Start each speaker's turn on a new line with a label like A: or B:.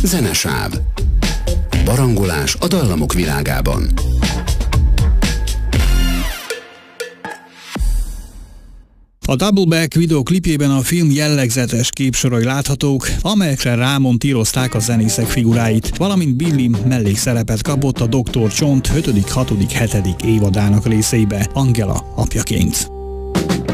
A: Zenesáv. Barangolás a dallamok világában.
B: A Doubleback videoklipjében a film jellegzetes képsorai láthatók, amelyekre rámontírozták a zenészek figuráit, valamint Billy mellékszerepet kapott a Dr. Csont 5., 6., 7. évadának részeibe, Angela apjaként.